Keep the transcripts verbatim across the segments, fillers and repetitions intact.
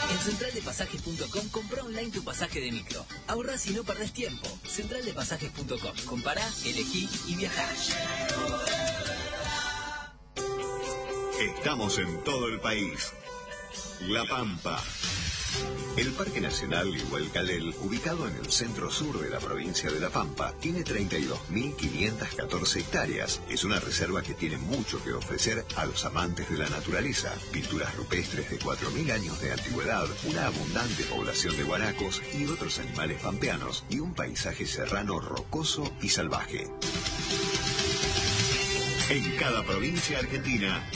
En central de pasajes punto com comprá online tu pasaje de micro. Ahorrás y no perdés tiempo. central de pasajes punto com. Compará, elegí y viajá. Estamos en todo el país. La Pampa. El Parque Nacional Igualcalel, ubicado en el centro sur de la provincia de La Pampa, tiene treinta y dos mil quinientas catorce hectáreas. Es una reserva que tiene mucho que ofrecer a los amantes de la naturaleza. Pinturas rupestres de cuatro mil años de antigüedad, una abundante población de guanacos y otros animales pampeanos, y un paisaje serrano rocoso y salvaje. En cada provincia argentina,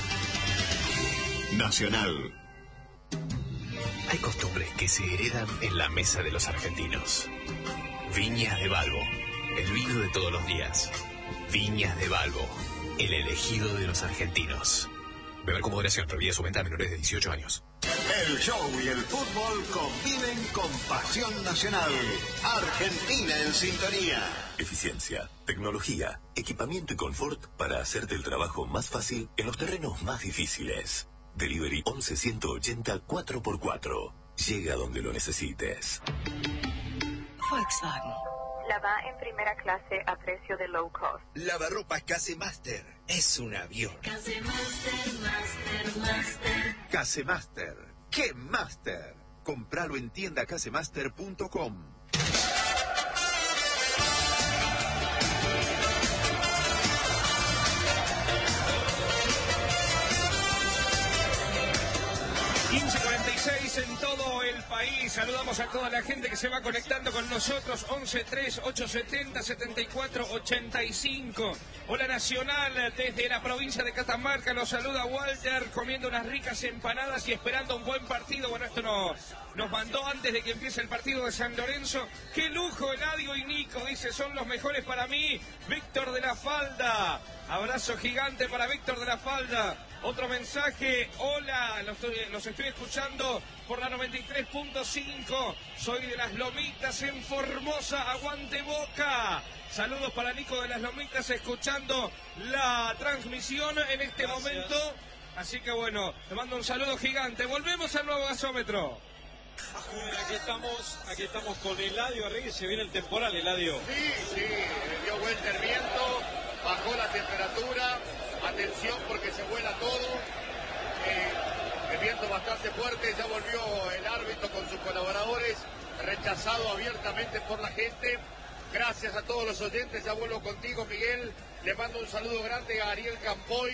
Nacional. Hay costumbres que se heredan en la mesa de los argentinos. Viñas de Balbo, el vino de todos los días. Viñas de Balbo, el elegido de los argentinos. Beber con moderación, prohibida su venta a menores de dieciocho años. El show y el fútbol conviven con pasión nacional. Argentina en sintonía. Eficiencia, tecnología, equipamiento y confort para hacerte el trabajo más fácil en los terrenos más difíciles. Delivery once ciento ochenta cuatro por cuatro. Llega donde lo necesites. Volkswagen. Lava en primera clase a precio de low cost. Lavarropas Casemaster. Es un avión. Casemaster, Master, Master. Casemaster. ¡Qué Master! Compralo en tienda casemaster punto com. quince cuarenta y seis en todo el país. Saludamos a toda la gente que se va conectando con nosotros. once tres ocho setenta setenta y cuatro ochenta y cinco. Hola Nacional, desde la provincia de Catamarca nos saluda Walter, comiendo unas ricas empanadas y esperando un buen partido. Bueno, esto no, nos mandó antes de que empiece el partido de San Lorenzo. ¡Qué lujo, Eladio y Nico! Dice, son los mejores para mí. Víctor de la Falda. Abrazo gigante para Víctor de la Falda. Otro mensaje, hola, los estoy, los estoy escuchando por la noventa y tres punto cinco. Soy de Las Lomitas en Formosa, aguante Boca. Saludos para Nico de Las Lomitas escuchando la transmisión en este Gracias. momento. Así que bueno, te mando un saludo gigante. Volvemos al nuevo gasómetro. Aquí estamos, aquí estamos con Eladio Arregui, se viene el temporal, Eladio. Sí, sí, dio vuelta el viento, bajó la temperatura, atención porque se vuela todo, eh, el viento bastante fuerte, ya volvió el árbitro con sus colaboradores, rechazado abiertamente por la gente. Gracias a todos los oyentes, ya vuelvo contigo, Miguel, le mando un saludo grande a Ariel Campoy,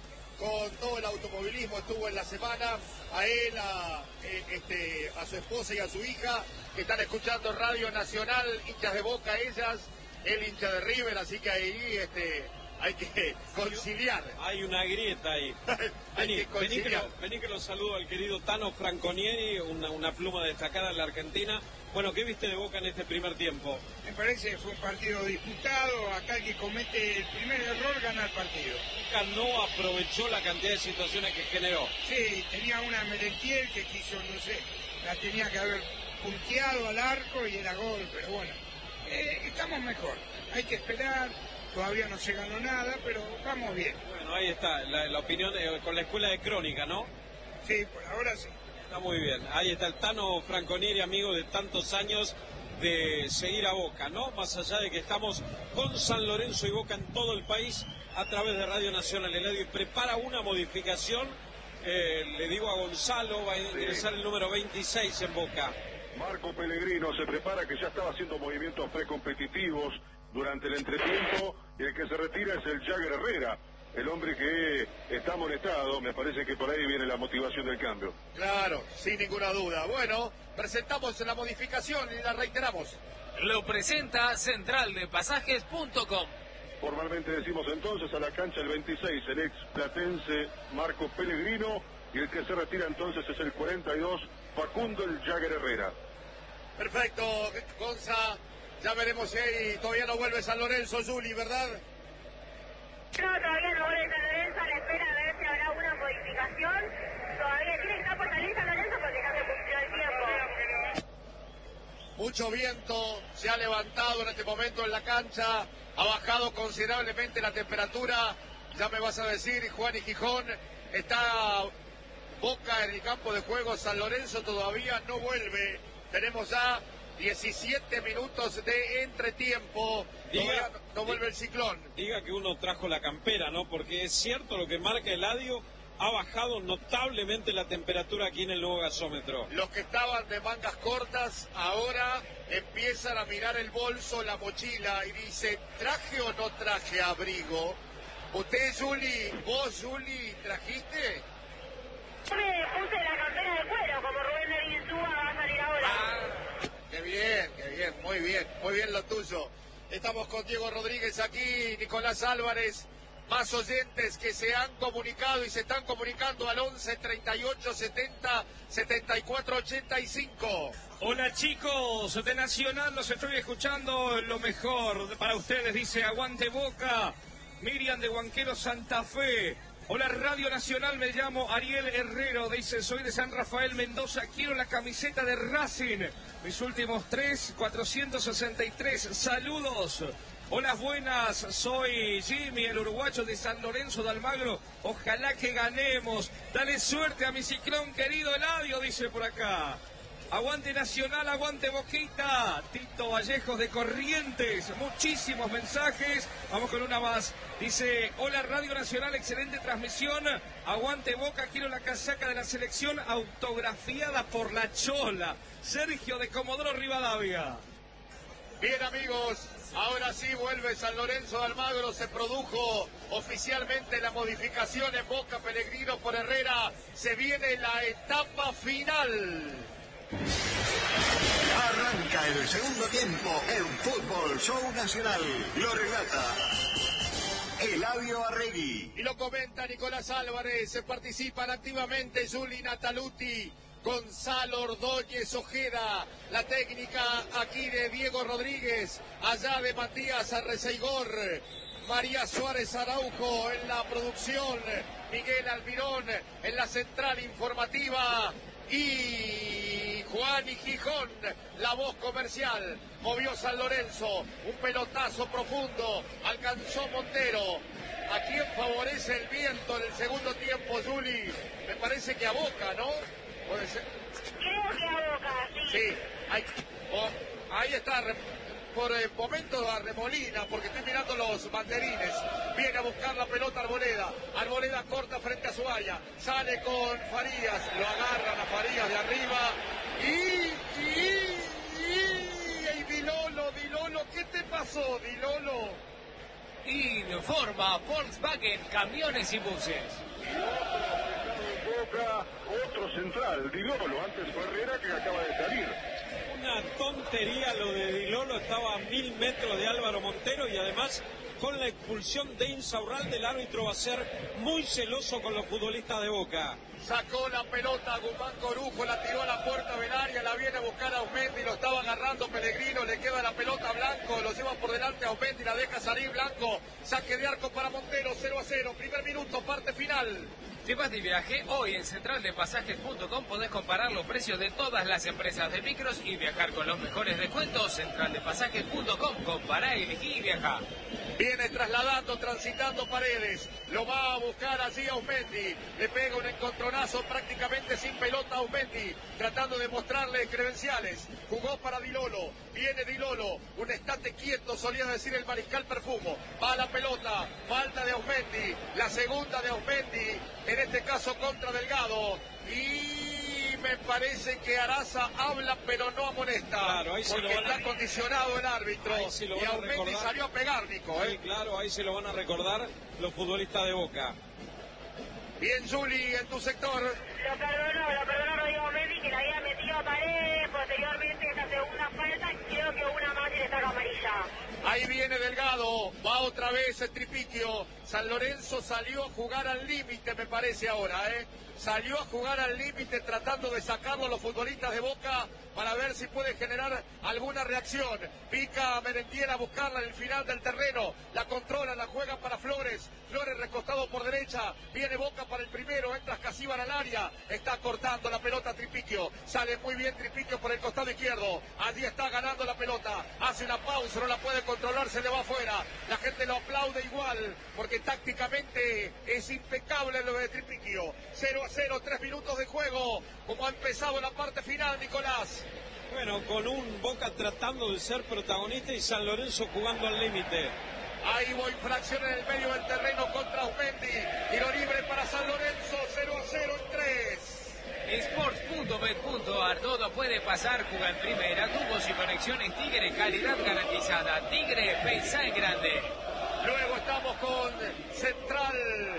con todo el automovilismo estuvo en la semana, a él, a, eh, este, a su esposa y a su hija, que están escuchando Radio Nacional, hinchas de Boca ellas, el hincha de River, así que ahí este, hay que conciliar. Hay una grieta ahí. Vení, que vení, que lo, vení que lo saludo al querido Tano Franconieri, una, una pluma destacada en la Argentina. Bueno, ¿qué viste de Boca en este primer tiempo? Me parece que fue un partido disputado, acá el que comete el primer error gana el partido. Boca no aprovechó la cantidad de situaciones que generó. Sí, tenía una Merentiel que quiso, no sé, la tenía que haber punteado al arco y era gol, pero bueno, eh, estamos mejor, hay que esperar, todavía no se ganó nada, pero vamos bien. Bueno, ahí está, la, la opinión de, con la escuela de crónica, ¿no? Sí, por ahora sí. Está muy bien, ahí está el Tano Franconieri, amigo de tantos años de seguir a Boca, ¿no? Más allá de que estamos con San Lorenzo y Boca en todo el país a través de Radio Nacional. Eladio prepara una modificación, eh, le digo a Gonzalo, va a ingresar el número veintiséis en Boca. Marco Pellegrino se prepara, que ya estaba haciendo movimientos precompetitivos durante el entretiempo, y el que se retira es el Jagger Herrera, el hombre que está amonestado. Me parece que por ahí viene la motivación del cambio. Claro, sin ninguna duda. Bueno, presentamos la modificación y la reiteramos. Lo presenta central de pasajes punto com. Formalmente decimos entonces a la cancha el veintiséis, el ex platense Marco Pellegrino, y el que se retira entonces es el cuarenta y dos, Facundo el Jagger Herrera. Perfecto, Gonza. Ya veremos si hay, todavía no vuelve San Lorenzo, Juli, ¿verdad? No, todavía no vuelve San Lorenzo, a la espera a ver si habrá una modificación. Todavía tiene que estar por salir San Lorenzo porque ya se cumplió el tiempo. Mucho viento se ha levantado en este momento en la cancha, ha bajado considerablemente la temperatura. Ya me vas a decir, Juan y Gijón, está Boca en el campo de juego, San Lorenzo todavía no vuelve. Tenemos ya diecisiete minutos de entretiempo. Diga, no, no vuelve el ciclón. Diga que uno trajo la campera, ¿no? Porque es cierto lo que marca Eladio, ha bajado notablemente la temperatura aquí en el nuevo gasómetro. Los que estaban de mangas cortas ahora empiezan a mirar el bolso, la mochila y dice, ¿traje o no traje abrigo? ¿Usted, Juli, vos, Juli, trajiste? Yo me puse la campera de cuero, como Rubén de Insúa va a salir ahora. Ah, qué bien, qué bien, muy bien, muy bien lo tuyo. Estamos con Diego Rodríguez aquí, Nicolás Álvarez, más oyentes que se han comunicado y se están comunicando al once, treinta y ocho, setenta, setenta y cuatro, ochenta y cinco. Hola chicos, de Nacional los estoy escuchando, lo mejor para ustedes, dice Aguante Boca, Miriam de Huanquero Santa Fe. Hola Radio Nacional, me llamo Ariel Herrero, dice, soy de San Rafael Mendoza, quiero la camiseta de Racing, mis últimos tres, cuatrocientos sesenta y tres, saludos. Hola, buenas, soy Jimmy, el uruguayo de San Lorenzo de Almagro, ojalá que ganemos, dale suerte a mi ciclón querido Eladio, dice por acá. Aguante Nacional, aguante Boquita. Tito Vallejos de Corrientes, muchísimos mensajes. Vamos con una más. Dice, hola Radio Nacional, excelente transmisión. Aguante Boca, quiero la casaca de la selección autografiada por la Chola. Sergio de Comodoro Rivadavia. Bien amigos, ahora sí vuelve San Lorenzo de Almagro, se produjo oficialmente la modificación en Boca, Pellegrino por Herrera. Se viene la etapa final. Arranca el segundo tiempo en Fútbol Show Nacional. Lo relata Eladio Arregui. Y lo comenta Nicolás Álvarez. Se participan activamente Juli Nataluti, Gonzalo Ordóñez Ojeda. La técnica aquí de Diego Rodríguez. Allá de Matías Arreceigor. María Suárez Araujo en la producción. Miguel Almirón en la central informativa. Y Juan y Gijón, la voz comercial, movió San Lorenzo, un pelotazo profundo, alcanzó Montero. ¿A quién favorece el viento en el segundo tiempo, Juli? Me parece que a Boca, ¿no? ¿Puede ser? Creo que a Boca, sí. Sí, ahí, oh, ahí está. Por el momento a Remolina, porque estoy mirando los banderines. Viene a buscar la pelota Arboleda. Arboleda corta frente a Suárez. Sale con Farías. Lo agarran a Farías de arriba. Y, y, y, y Dilolo, Dilolo, ¿qué te pasó, Dilolo? Informa Volkswagen Camiones y Buses. Boca, otro central, Dilolo, antes fue Herrera que acaba de salir. Una tontería lo de Dilolo, estaba a mil metros de Álvaro Montero y además con la expulsión de Insaurralde el árbitro va a ser muy celoso con los futbolistas de Boca. Sacó la pelota Guzmán Corujo, la tiró a la puerta del área, la viene a buscar a Aumendi, lo estaba agarrando Pellegrino, le queda la pelota a Blanco, lo lleva por delante a Aumendi, la deja salir Blanco, saque de arco para Montero, cero a cero, primer minuto, parte final. Si vas de viaje, hoy en central de pasajes punto com podés comparar los precios de todas las empresas de micros y viajar con los mejores descuentos. central de pasajes punto com, compará, elegí y viajá. Viene trasladando, transitando Paredes, lo va a buscar allí a Aumendi, le pega un encontronazo prácticamente sin pelota a Aumendi, tratando de mostrarle credenciales, jugó para Dilolo, viene Dilolo, un estate quieto, solía decir el mariscal Perfumo, va a la pelota, falta de Aumendi, la segunda de Aumendi, en este caso contra Delgado, y me parece que Araza habla pero no amonesta, claro, ahí porque se lo van a... está condicionado el árbitro, y Aumendi salió a pegar, Nico. Sí, claro, ahí se lo van a recordar los futbolistas de Boca. Bien, Juli, en tu sector. Lo perdonó, lo perdonó Rodrigo Aumendi, que le había metido a Paredes, posteriormente esta segunda falta, creo que una más y le saca amarilla. Ahí viene Delgado, va otra vez el Tripiquio. San Lorenzo salió a jugar al límite, me parece ahora, ¿eh? Salió a jugar al límite tratando de sacarlo a los futbolistas de Boca para ver si puede generar alguna reacción. Pica a Merentiel a buscarla en el final del terreno, la controla, la juega para Flores. Flores recostado por derecha, viene Boca para el primero, entra Casíbar al área, está cortando la pelota Tripiquio, sale muy bien Tripiquio por el costado izquierdo, allí está ganando la pelota, hace una pausa, no la puede controlar, se le va afuera, la gente lo aplaude igual, porque tácticamente es impecable lo de Tripiquio. cero a cero, tres minutos de juego. Como ha empezado la parte final, Nicolás. Bueno, con un Boca tratando de ser protagonista y San Lorenzo jugando al límite. Ahí hubo infracción en el medio del terreno contra Aumendi. Tiro libre para San Lorenzo, cero a cero en tres. Sports punto bet punto a r, todo puede pasar, juega en primera, tubos y conexiones Tigre, calidad garantizada. Tigre, pensá en grande. Luego estamos con Central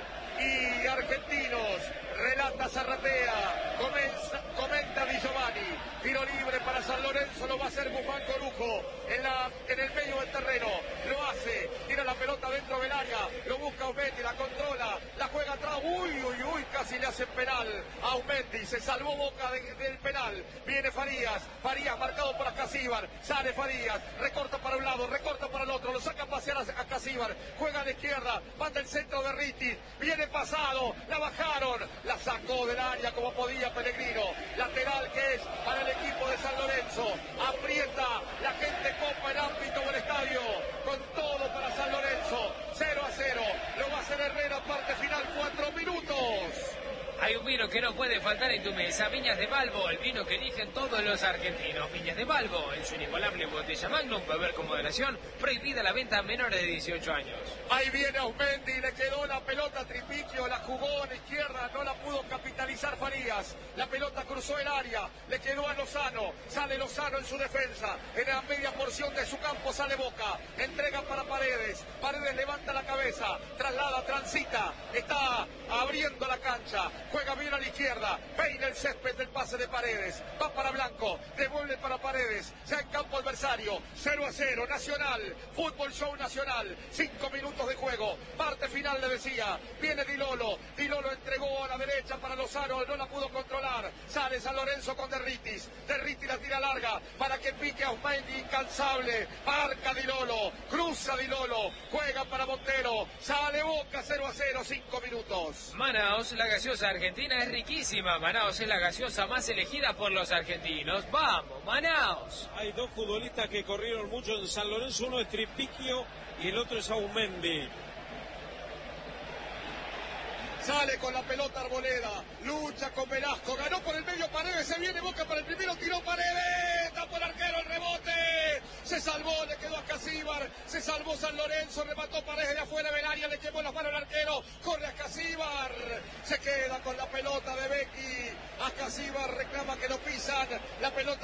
y Argentinos. Relata Zarratea, comenta, comenta Di Giovanni. Tiro libre para San Lorenzo, lo va a hacer Bufán Corujo en, la, en el medio del terreno. Lo hace, tira la pelota dentro del área, lo busca Aumendi, la controla, la juega atrás. Uy, uy, uy, casi le hace penal a Aumendi. Se salvó Boca de, del penal. Viene Farías, Farías marcado por Ascasíbar. Sale Farías, recorta para un lado, recorta para el otro, lo saca a pasear a Ascasíbar. Juega de izquierda, manda el centro de Ritti. Viene pasado, la bajaron. La sacó del área como podía Pellegrino. Lateral que es para el equipo de San Lorenzo. Aprieta la gente, copa el ámbito del estadio. Con todo para San Lorenzo. cero a cero. Lo va a hacer Herrera, parte final, cuatro minutos. Hay un vino que no puede faltar en tu mesa, Viñas de Balbo, el vino que eligen todos los argentinos. Viñas de Balbo, en su inigualable botella Magnum, beber con moderación, prohibida la venta a menores de dieciocho años. Ahí viene Aumendi, le quedó la pelota a Tripiquio, la jugó a la izquierda, no la pudo capitalizar Farías. La pelota cruzó el área, le quedó a Lozano, sale Lozano en su defensa. En la media porción de su campo sale Boca, entrega para Paredes. Paredes levanta la cabeza, traslada, transita, está abriendo la cancha. Juega bien a la izquierda, peina el césped del pase de Paredes, va para Blanco, devuelve para Paredes, ya en campo adversario, cero a cero, Nacional, Fútbol Show Nacional, cinco minutos de juego, parte final le decía, viene Di Lolo, Di Lolo entregó a la derecha para Lozano, no la pudo controlar, sale San Lorenzo con Derritis, Derritis la tira larga, para que pique a Aumendi, incansable, marca Di Lolo, cruza Di Lolo, juega para Montero, sale Boca, cero a cero, cinco minutos. Manaos, la gaseosa argentina es riquísima. Manaos es la gaseosa más elegida por los argentinos. ¡Vamos, Manaos! Hay dos futbolistas que corrieron mucho en San Lorenzo. Uno es Tripiquio y el otro es Aumendi. Sale con la pelota Arboleda, lucha con Velasco, ganó por el medio Paredes, se viene Boca para el primero, tiró Paredes, tapó el arquero, el rebote, se salvó, le quedó a Ascasíbar, se salvó San Lorenzo, remató Paredes de afuera del área, le quemó las manos al arquero, corre Ascasíbar, se queda con la pelota de Becchi, Ascasíbar reclama que lo pisan, la pelota